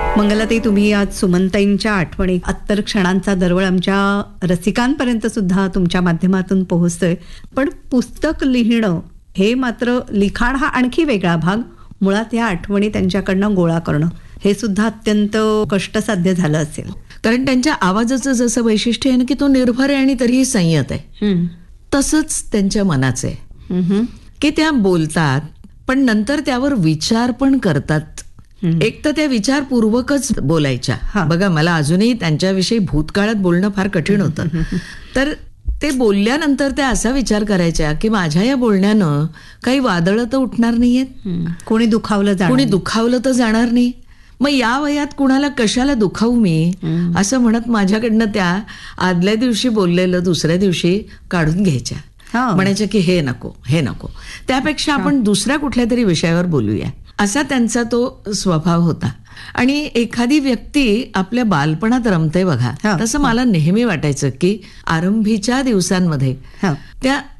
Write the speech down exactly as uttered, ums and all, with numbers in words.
मंगलाताई, तुम्ही आज सुमनताईंच्या आठवणी अत्तर क्षणांचा दरवळ आमच्या रसिकांपर्यंत सुद्धा तुमच्या माध्यमातून पोहोचतोय. पण पुस्तक लिहिणं हे मात्र, लिखाण हा आणखी वेगळा भाग, मुळात या आठवणी त्यांच्याकडनं गोळा करणं हे सुद्धा अत्यंत कष्टसाध्य झालं असेल. कारण त्यांच्या आवाजाचं जसं वैशिष्ट्य आहे ना की तो निर्भर आहे आणि तरीही संयत आहे, तसंच त्यांच्या मनाचं आहे की त्या बोलतात पण नंतर त्यावर विचार पण करतात. एक तर त्या विचारपूर्वकच बोलायच्या. बघा, मला अजूनही त्यांच्याविषयी भूतकाळात बोलणं फार कठीण होतं. तर ते बोलल्यानंतर त्या असा विचार करायच्या की माझ्या या बोलण्यानं काही वादळं तर उठणार नाहीयेत, कोणी दुखावलं जाणार कोणी दुखावलं तर जाणार नाही, मग या वयात कुणाला कशाला दुखावू मी, असं म्हणत माझ्याकडनं त्या आदल्या दिवशी बोललेलं दुसऱ्या दिवशी काढून घ्यायच्या. म्हणायच्या की हे नको, हे नको, त्यापेक्षा आपण दुसऱ्या कुठल्या तरी विषयावर बोलूया, असा त्यांचा तो स्वभाव होता. आणि एखादी व्यक्ती आपल्या बालपणात रमते बघा, तसं मला नेहमी वाटायचं की आरंभीच्या दिवसांमध्ये त्या